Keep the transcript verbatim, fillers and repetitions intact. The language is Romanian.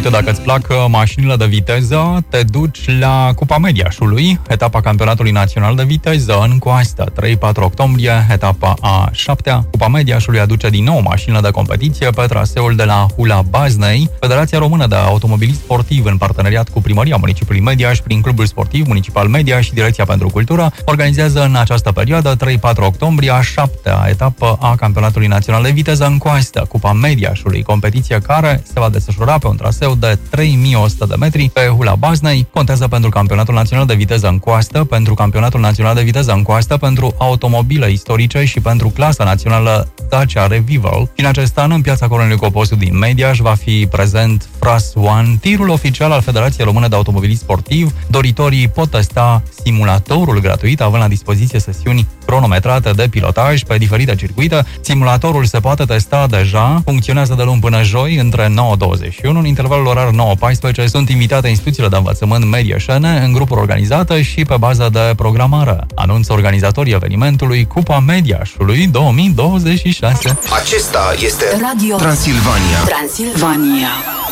Uite, dacă îți plac mașinile de viteză, te duci la Cupa Mediașului, etapa campionatului național de viteză în coastă, trei patru octombrie, etapa a șaptea. Cupa Mediașului aduce din nou mașinile de competiție pe traseul de la Hula Baznei. Federația Română de Automobilism Sportiv, în parteneriat cu Primăria Municipiului Mediaș, prin Clubul Sportiv Municipal Mediaș și Direcția pentru Cultură, organizează în această perioadă, trei patru octombrie, a șaptea etapă a campionatului național de viteză în coastă, Cupa Mediașului, competiție care se va desfășura pe un traseu de trei mii o sută de metri pe Hula Baznei. Contează pentru campionatul național de viteză în coastă, pentru campionatul național de viteză în coastă, pentru automobile istorice și pentru clasa națională Dacia Revival. Și în acest an, în piața Colonelui Coposu din Mediaș, va fi prezent Fras One, tirul oficial al Federației Române de Automobilism Sportiv. Doritorii pot testa simulatorul gratuit, având la dispoziție sesiuni cronometrate de pilotaj pe diferite circuite. Simulatorul se poate testa deja, funcționează de luni până joi, între nouă douăzeci și unu. În intervalul orar nouă paisprezece sunt invitate instituțiile de învățământ medieșene în grupuri organizate și pe bază de programare. Anunță organizatorii evenimentului Cupa Mediașului două mii douăzeci și șase. Acesta este Radio Transilvania. Transilvania.